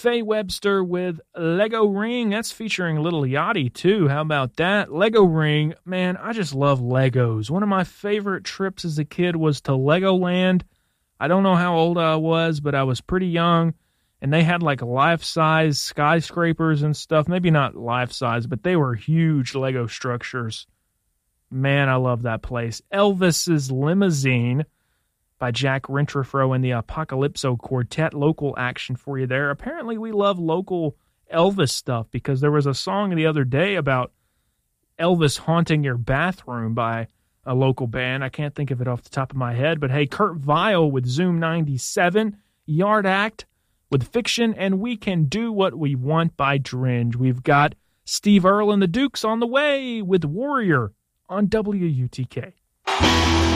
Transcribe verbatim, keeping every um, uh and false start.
Faye Webster with Lego Ring. That's featuring Little Yachty, too. How about that? Lego Ring. Man, I just love Legos. One of my favorite trips as a kid was to Legoland. I don't know how old I was, but I was pretty young. And they had like life-size skyscrapers and stuff. Maybe not life-size, but they were huge Lego structures. Man, I love that place. Elvis's Limousine by Jack Rentrofro and the Apocalypso Quartet. Local action for you there. Apparently we love local Elvis stuff because there was a song the other day about Elvis haunting your bathroom by a local band. I can't think of it off the top of my head, but hey, Kurt Vile with Zoom ninety-seven, Yard Act with Fiction, and We Can Do What We Want by Dringe. We've got Steve Earle and the Dukes on the way with Warrior on W U T K.